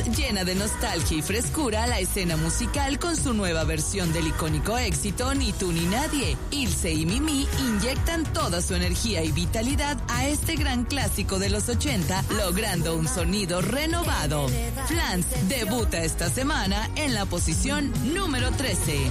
llena de nostalgia y frescura la escena musical con su nueva versión del icónico éxito Ni tú ni nadie. Ilse y Mimi inyectan toda su energía y vitalidad a este gran clásico de los 80, logrando un sonido renovado. Flans debuta esta semana en la posición número 13.